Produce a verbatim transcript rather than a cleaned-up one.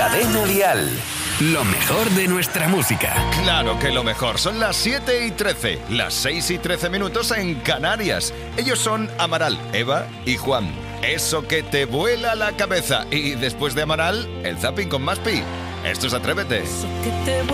Cadena Dial. Lo mejor de nuestra música. Claro que lo mejor. Son las siete y trece, las seis y trece minutos en Canarias. Ellos son Amaral, Eva y Juan. Eso que te vuela la cabeza. Y después de Amaral, el zapping con Maspi. Esto es Atrévete. Eso que te